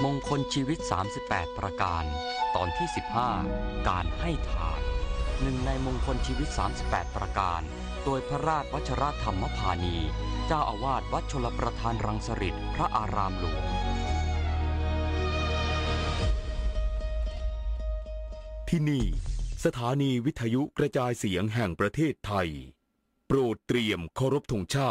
มงคลชีวิต38ประการตอนที่15การให้ทานหนึ่งในมงคลชีวิต38ประการโดยพระราชวชรธรรมพานีเจ้าอาวาสวัดชลประทานรังสฤษฎ์พระอารามหลวงที่นี่สถานีวิทยุกระจายเสียงแห่งประเทศไทยโปรดเตรียมเคารพธงชา